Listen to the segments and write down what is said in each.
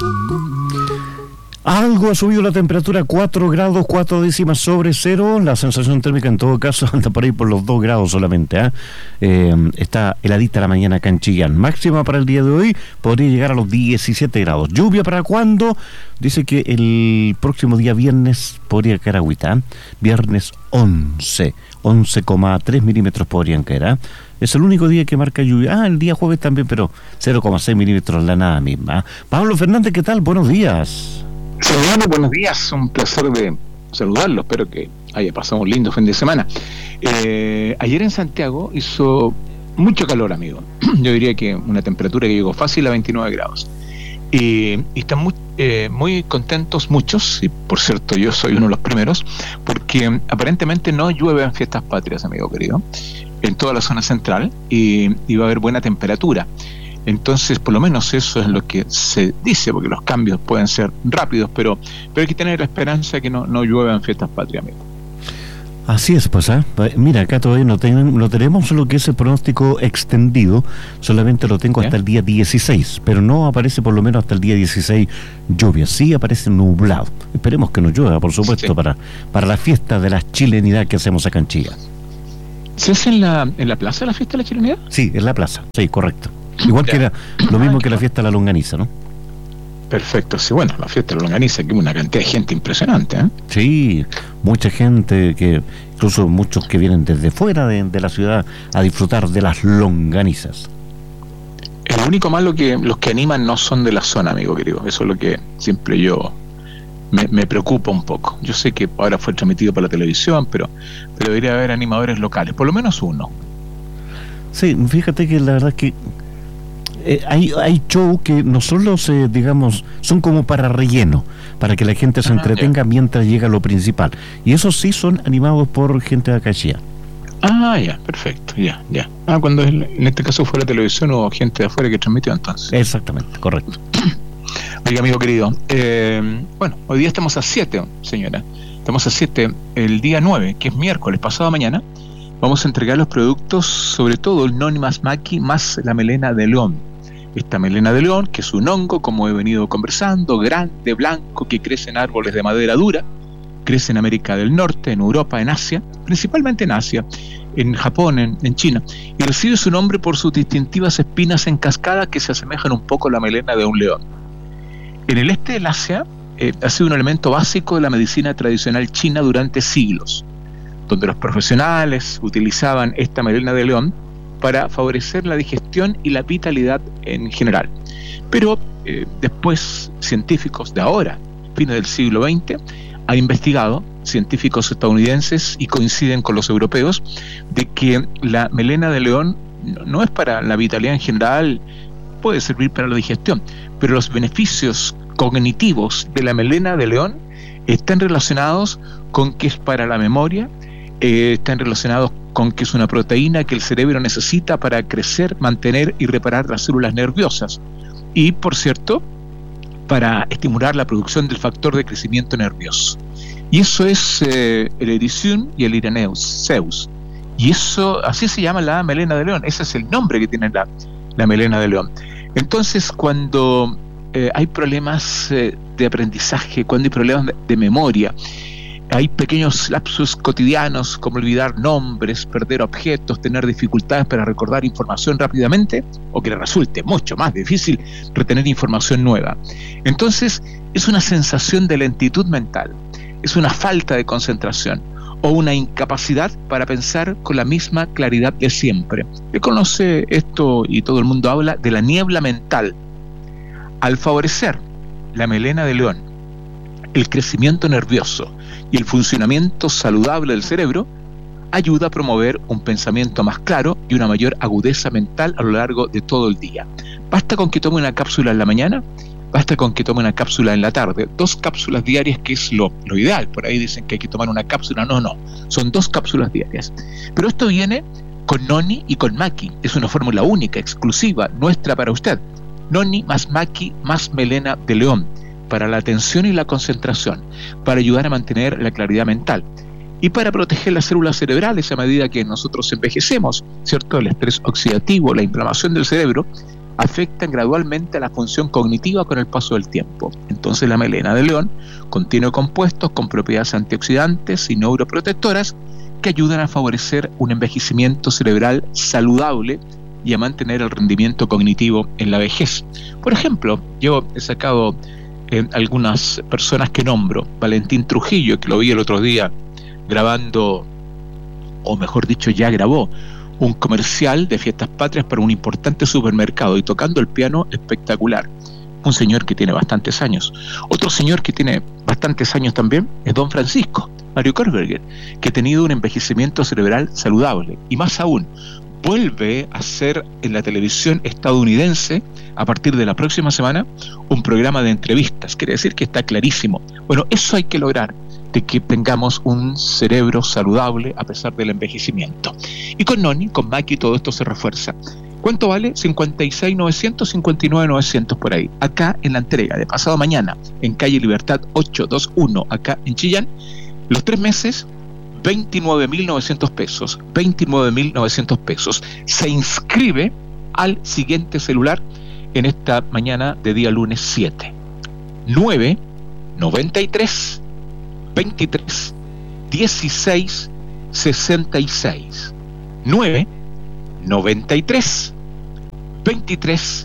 Algo ha subido la temperatura, 4 grados, 4 décimas sobre cero. La sensación térmica en todo caso anda por ahí por los 2 grados solamente. Está heladita la mañana acá en Chillán. Máxima para el día de hoy podría llegar a los 17 grados. ¿Lluvia para cuándo? Dice que el próximo día viernes podría caer agüita. Viernes 11,3 milímetros podrían caer. Es el único día que marca lluvia. El día jueves también, pero 0,6 milímetros la nada misma. Pablo Fernández, ¿qué tal? Buenos días. Bueno, buenos días, un placer de saludarlo, espero que haya pasado un lindo fin de semana. Ayer en Santiago hizo mucho calor, amigo. Yo diría que una temperatura que llegó fácil a 29 grados. Y están muy contentos muchos, y por cierto yo soy uno de los primeros, porque aparentemente no llueve en fiestas patrias, amigo querido, en toda la zona central, y va a haber buena temperatura. Entonces, por lo menos eso es lo que se dice, porque los cambios pueden ser rápidos, pero hay que tener la esperanza de que no llueva en fiestas patrias, amigo. Así es, pues, mira, acá todavía no tenemos lo que es el pronóstico extendido, solamente lo tengo hasta el día 16, pero no aparece por lo menos hasta el día 16 lluvia, sí aparece nublado. Esperemos que no llueva, por supuesto, sí, para la fiesta de la chilenidad que hacemos acá en Chillán. ¿Se hace en la plaza la fiesta de la chilenidad? Sí, en la plaza, sí, correcto. Igual que era lo mismo que la fiesta de la longaniza, ¿no? Perfecto, sí, bueno, la fiesta de la longaniza, que una cantidad de gente impresionante, ¿eh? Sí, mucha gente, incluso muchos que vienen desde fuera de la ciudad a disfrutar de las longanizas. El único malo que los que animan no son de la zona, amigo querido, eso es lo que siempre yo me preocupa un poco. Yo sé que ahora fue transmitido por la televisión, pero debería haber animadores locales, por lo menos uno. Sí, fíjate que la verdad es que hay show que no solo digamos, son como para relleno, para que la gente se entretenga mientras llega lo principal. Y esos sí son animados por gente de acá. Ya, perfecto, ya. Cuando en este caso fue la televisión o gente de afuera que transmitió entonces. Exactamente, correcto. Oiga, amigo querido, bueno, hoy día estamos a 7, señora. Estamos a 7, el día 9, que es miércoles, pasado mañana. Vamos a entregar los productos, sobre todo el Noni más Maqui más la melena de león. Esta melena de león, que es un hongo, como he venido conversando, grande, blanco, que crece en árboles de madera dura, crece en América del Norte, en Europa, en Asia, principalmente en Asia, en Japón, en China, y recibe su nombre por sus distintivas espinas en cascada que se asemejan un poco a la melena de un león. En el este del Asia ha sido un elemento básico de la medicina tradicional china durante siglos, donde los profesionales utilizaban esta melena de león para favorecer la digestión y la vitalidad en general. Pero después científicos de ahora, fines del siglo XX, han investigado, científicos estadounidenses, y coinciden con los europeos, de que la melena de león no es para la vitalidad en general, puede servir para la digestión, pero los beneficios cognitivos de la melena de león están relacionados con que es para la memoria, están relacionados con que es una proteína que el cerebro necesita para crecer, mantener y reparar las células nerviosas. Y, por cierto, para estimular la producción del factor de crecimiento nervioso. Y eso es el Ericium y el Iraneus. Y eso, así se llama la melena de león. Ese es el nombre que tiene la melena de león. Entonces, cuando hay problemas de aprendizaje, cuando hay problemas de memoria, hay pequeños lapsus cotidianos como olvidar nombres, perder objetos, tener dificultades para recordar información rápidamente, o que le resulte mucho más difícil retener información nueva. Entonces, es una sensación de lentitud mental, es una falta de concentración o una incapacidad para pensar con la misma claridad de siempre. Se conoce esto, y todo el mundo habla de la niebla mental. Al favorecer la melena de león, el crecimiento nervioso y el funcionamiento saludable del cerebro, ayuda a promover un pensamiento más claro y una mayor agudeza mental a lo largo de todo el día. Basta con que tome una cápsula en la mañana, basta con que tome una cápsula en la tarde, 2 cápsulas diarias, que es lo ideal. Por ahí dicen que hay que tomar una cápsula, no, son 2 cápsulas diarias. Pero esto viene con Noni y con Maqui, es una fórmula única, exclusiva, nuestra para usted. Noni más Maqui más melena de león, para la atención y la concentración, para ayudar a mantener la claridad mental y para proteger las células cerebrales a medida que nosotros envejecemos, ¿cierto? El estrés oxidativo, la inflamación del cerebro, afectan gradualmente a la función cognitiva con el paso del tiempo. Entonces la melena de león contiene compuestos con propiedades antioxidantes y neuroprotectoras que ayudan a favorecer un envejecimiento cerebral saludable y a mantener el rendimiento cognitivo en la vejez. Por ejemplo, yo he sacado algunas personas que nombro. Valentín Trujillo, que lo vi el otro día grabando, o mejor dicho, ya grabó un comercial de Fiestas Patrias para un importante supermercado y tocando el piano espectacular. Un señor que tiene bastantes años. Otro señor que tiene bastantes años también es don Francisco, Mario Kohlberger, que ha tenido un envejecimiento cerebral saludable. Y más aún, vuelve a hacer en la televisión estadounidense, a partir de la próxima semana, un programa de entrevistas. Quiere decir que está clarísimo. Bueno, eso hay que lograr, de que tengamos un cerebro saludable a pesar del envejecimiento. Y con Noni, con Maki, todo esto se refuerza. ¿Cuánto vale? 56.900, 59.900 por ahí. Acá en la entrega de pasado mañana, en calle Libertad 821, acá en Chillán, los 3 meses, 29.900 pesos. 29.900 pesos. Se inscribe al siguiente celular en esta mañana de día lunes 7. 993 23 16 66. 993 23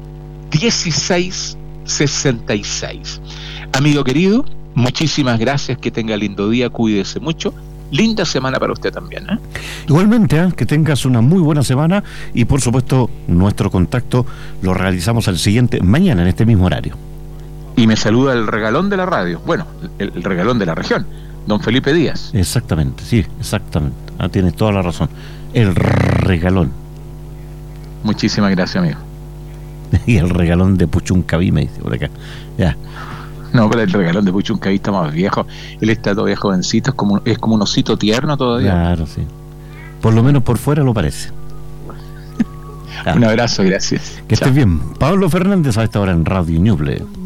16 66. Amigo querido, muchísimas gracias, que tenga lindo día, cuídese mucho. Linda semana para usted también, ¿eh? Igualmente, que tengas una muy buena semana y por supuesto nuestro contacto lo realizamos al siguiente mañana en este mismo horario. Y me saluda el regalón de la radio, bueno, el regalón de la región, don Felipe Díaz. Exactamente, sí, exactamente. Tienes toda la razón. El regalón. Muchísimas gracias, amigo. Y el regalón de Puchuncaví, me dice por acá. Ya. No, pero el regalón de Puchuncaví está más viejo. Él está todavía jovencito, es como un osito tierno todavía. Claro, sí. Por lo menos por fuera lo parece. Un abrazo, gracias. Que estés bien. Pablo Fernández a esta hora en Radio Ñuble.